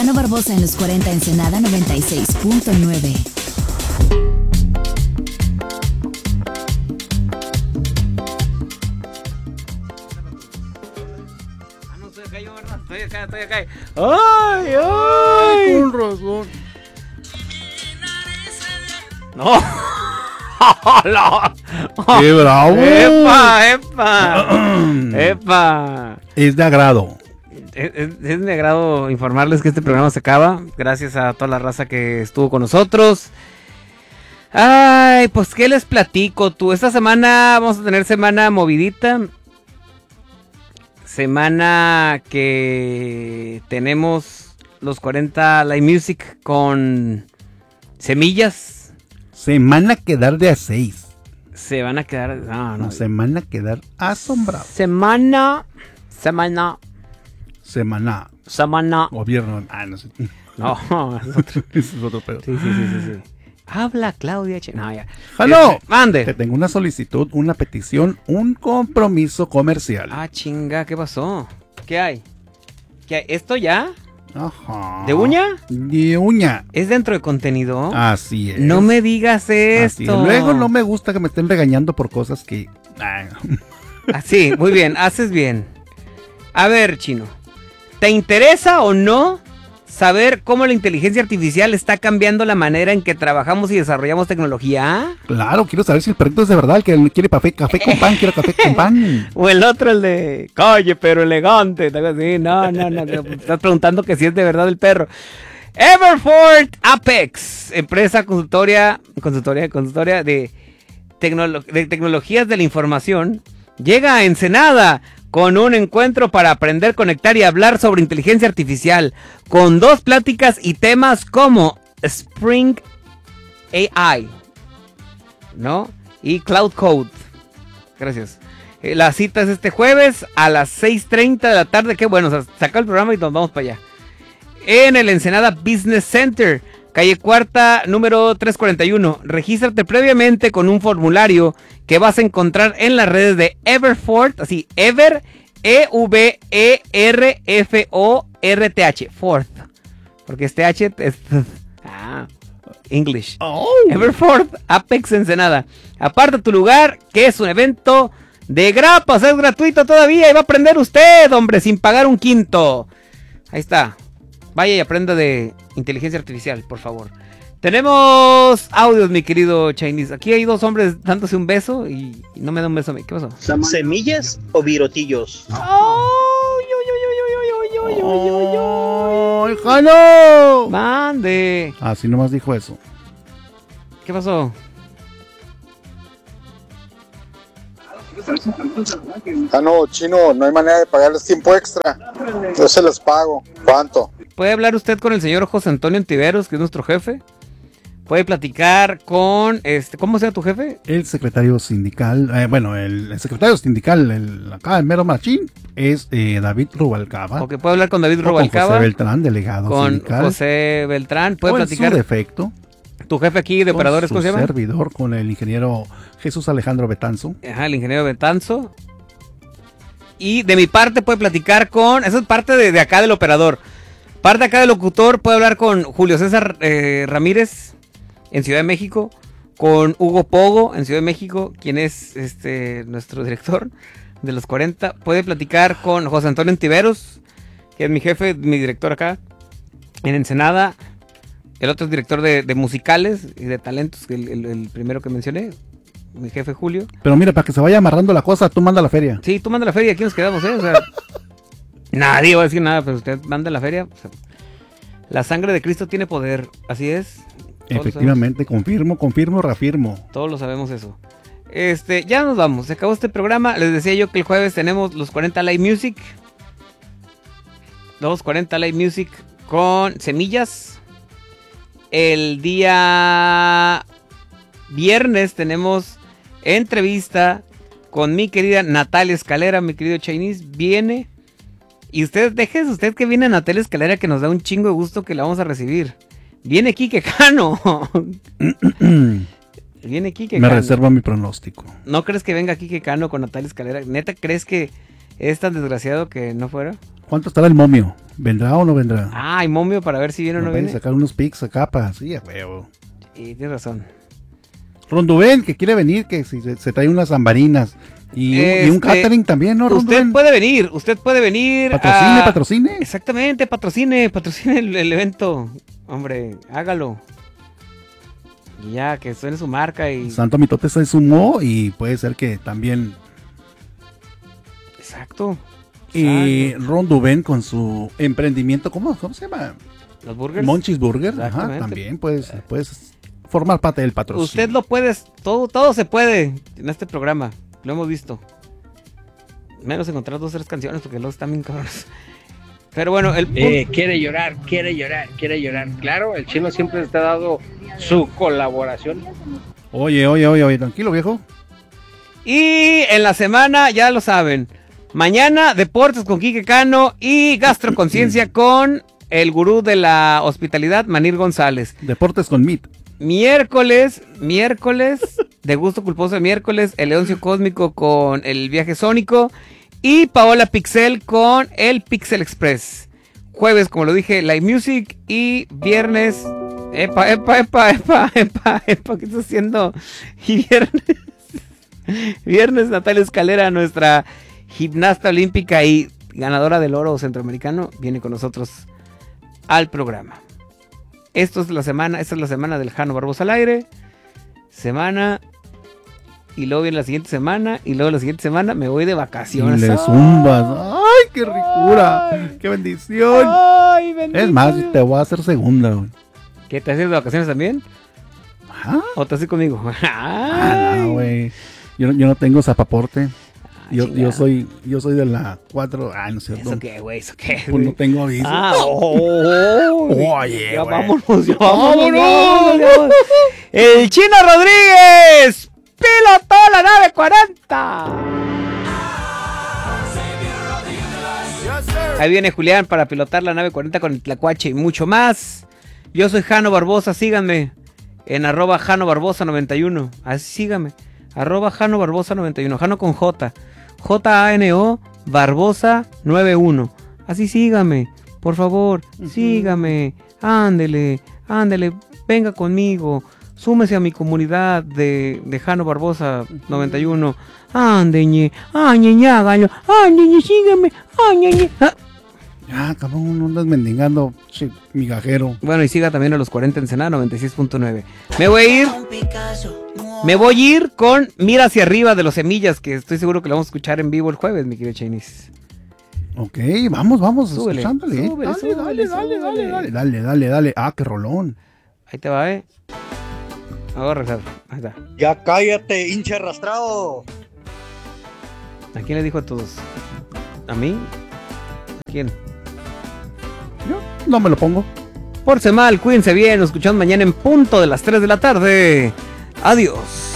Mariano Barbosa en los 40 Ensenada 96.9. Estoy acá. ¡Ay! Con razón. No. ¡Qué bravo! ¡Epa! Es de agrado. Es de agrado informarles que este programa se acaba. Gracias a toda la raza que estuvo con nosotros. Ay, pues qué les platico tú. Esta semana vamos a tener semana movidita. Semana que tenemos los 40 Live Music con semillas. Se van a quedar de a 6. Se van a quedar... No. Se van a quedar asombrados. Semana. Gobierno. No sé. No, es otro. Ese es otro pedo. Sí. Habla Claudia. No, ya. ¡Halo! Mande. Te tengo una solicitud, una petición, un compromiso comercial. Ah, chinga, ¿qué pasó? ¿Qué hay? ¿Esto ya? Ajá. ¿De uña? De uña. ¿Es dentro de contenido? Así es. No me digas Así esto. es. Luego no me gusta que me estén regañando por cosas que... Sí, muy bien, haces bien. A ver, Chino, ¿te interesa o no saber cómo la inteligencia artificial está cambiando la manera en que trabajamos y desarrollamos tecnología? Claro, quiero saber si el perrito es de verdad, el que quiere café con pan, quiero café con pan. O el otro, el de calle, pero elegante. Sí, no. Estás preguntando que si es de verdad el perro. Everfort Apex, empresa consultoria de tecnologías de la información, llega a Ensenada con un encuentro para aprender, conectar y hablar sobre inteligencia artificial, con 2 pláticas y temas como Spring AI, ¿no? Y Cloud Code. Gracias. La cita es este jueves a las 6:30 de la tarde. Qué bueno, se acaba el programa y nos vamos para allá. En el Ensenada Business Center, calle Cuarta, número 341. Regístrate previamente con un formulario que vas a encontrar en las redes de Everfort, así, Everforth, Fort, porque este H es English. Everfort Apex Ensenada. Aparta tu lugar, que es un evento de grapas, es gratuito todavía y va a aprender usted, hombre, sin pagar un quinto. Ahí está. Vaya y aprenda de inteligencia artificial, por favor. Tenemos audios, mi querido Chinese. Aquí hay 2 hombres dándose un beso y no me da un beso a mí. ¿Qué pasó? ¿Semillas o virotillos? ¡Ay, jalo! ¡Mande! Así nomás dijo eso. ¿Qué pasó? No, Chino, no hay manera de pagarles tiempo extra. Yo se los pago. ¿Cuánto? ¿Puede hablar usted con el señor José Antonio Ontiveros, que es nuestro jefe? ¿Puede platicar con, ¿cómo se llama tu jefe? El secretario sindical, el secretario sindical, acá el mero machín, es David Rubalcaba. Ok, puede hablar con David Rubalcaba. Con José Beltrán, delegado con sindical. José Beltrán, puede platicar. En su defecto. Tu jefe aquí de operadores, ¿cómo se llama? Servidor, con el ingeniero Jesús Alejandro Betanzo. Ajá, el ingeniero Betanzo. Y de mi parte puede platicar con, eso es parte de acá del operador. Parte acá del locutor, puede hablar con Julio César Ramírez en Ciudad de México, con Hugo Pogo en Ciudad de México, quien es nuestro director de los 40. Puede platicar con José Antonio Ontiveros, que es mi jefe, mi director acá en Ensenada. El otro es director de musicales y de talentos, el primero que mencioné, mi jefe Julio. Pero mira, para que se vaya amarrando la cosa, tú manda la feria. Sí, tú manda la feria, aquí nos quedamos, O sea, nadie va a decir nada, pero usted manda la feria. O sea, la sangre de Cristo tiene poder, así es. Efectivamente, confirmo, reafirmo. Todos lo sabemos eso. Ya nos vamos, se acabó este programa. Les decía yo que el jueves tenemos los 40 Live Music. Los 40 Live Music con semillas. El día viernes tenemos entrevista con mi querida Natalia Escalera, mi querido Chinese. Viene. Y usted que viene Natalia Escalera, que nos da un chingo de gusto que la vamos a recibir. Viene Quique Cano. Viene Quique Cano. Me reservo mi pronóstico. ¿No crees que venga Quique Cano con Natalia Escalera? ¿Neta crees que Es tan desgraciado que no fuera. ¿Cuánto estará el momio? ¿Vendrá o no vendrá? Ah, hay momio para ver si viene o no Pueden viene. sacar unos pics acá para sí, a huevo. Y tienes razón. Rondubén, que quiere venir, que si se trae unas zambarinas. Y un catering también, ¿no, Rondubén? Usted puede venir. Patrocine. Exactamente, patrocine el evento. Hombre, hágalo. Y ya, que suene su marca y... Santo Mitote se sumó y puede ser que también... Exacto. Y Rondubén con su emprendimiento, ¿cómo se llama? Los burgers. Monchis Burger, ajá, Exactamente. también puedes formar parte del patrocinio. Usted lo puede, todo se puede en este programa. Lo hemos visto. Menos encontrar 2 o 3 canciones porque los están bien cabrones. Pero bueno, el quiere llorar. Claro, el Chino siempre te ha dado su colaboración. Oye, tranquilo, viejo. Y en la semana, ya lo saben, mañana Deportes con Quique Cano y Gastroconciencia con el gurú de la hospitalidad, Manir González. Deportes con Meat. Miércoles, de gusto culposo de miércoles, el Leoncio Cósmico con el viaje sónico y Paola Pixel con el Pixel Express. Jueves, como lo dije, Live Music y viernes... Epa, ¿qué estás haciendo? Y viernes Natalia Escalera, nuestra gimnasta olímpica y ganadora del oro centroamericano, viene con nosotros al programa. Esta es la semana del Jano Barbosa al aire. Y luego viene la siguiente semana. Y luego la siguiente semana me voy de vacaciones. Y le zumbas. ¡Ay, qué ricura! ¡Ay, qué bendición! ¡Ay, bendición! Es más, te voy a hacer segunda, güey. ¿Qué, te haces de vacaciones también? Ajá. ¿O te haces conmigo? No, güey. Yo no tengo zapaporte. Yo soy de la 4. No es cierto. ¿Eso qué, güey? ¿Eso qué? Pues no tengo aviso. Oye, ya vámonos. El Chino Rodríguez pilotó la nave 40. Ahí viene Julián para pilotar la nave 40 con el Tlacuache y mucho más. Yo soy Jano Barbosa, síganme en @JanoBarbosa91. Así síganme, @JanoBarbosa91. Jano con J. JANO Barbosa 91. Así sígame, por favor, sígame. Ándele, venga conmigo. Súmese a mi comunidad de Jano Barbosa 91. Ándeñe, hágalo. Ándeñe, sígame. Ándeñe. Ya, cabrón, no andas mendigando, migajero. Bueno, y siga también a los 40 en Ensenada 96.9. Me voy a ir con Mira hacia arriba de los Semillas, que estoy seguro que lo vamos a escuchar en vivo el jueves, mi querido Chinese. Ok, vamos, Súbele, escuchándole. Dale. Ah, qué rolón. Ahí te va, Vamos a rezar. Ahí está. Ya cállate, hincha arrastrado. ¿A quién le dijo a todos? ¿A mí? ¿A quién? Yo no me lo pongo. Pórtense mal, cuídense bien, nos escuchamos mañana en punto de las 3 de la tarde. Adiós.